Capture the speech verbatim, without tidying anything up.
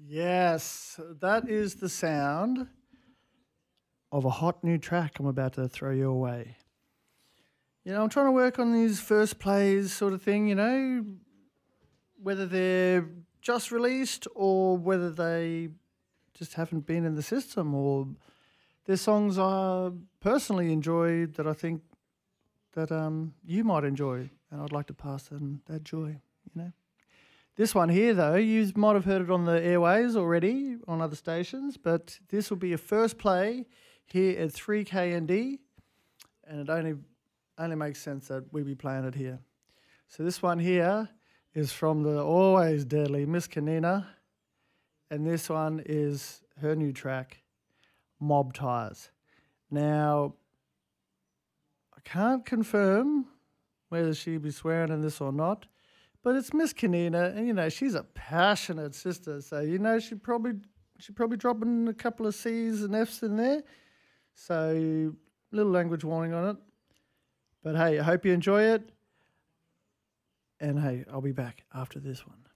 Yes, that is the sound of a hot new track I'm about to throw you away. You know, I'm trying to work on these first plays sort of thing, you know, whether they're just released or whether they just haven't been in the system, or they're songs I personally enjoy that I think that um, you might enjoy, and I'd like to pass them that joy, you know. This one here, though, you might have heard it on the airways already on other stations, but this will be a first play here at three K N D, and it only only makes sense that we be playing it here. So this one here is from the always deadly Miss Kanina, and this one is her new track, Mob Ties. Now, I can't confirm whether she be swearing in this or not, but it's Miss Kanina, and you know she's a passionate sister, so you know she probably she probably dropping a couple of C's and F's in there. So little language warning on it. But hey, I hope you enjoy it. And hey, I'll be back after this one.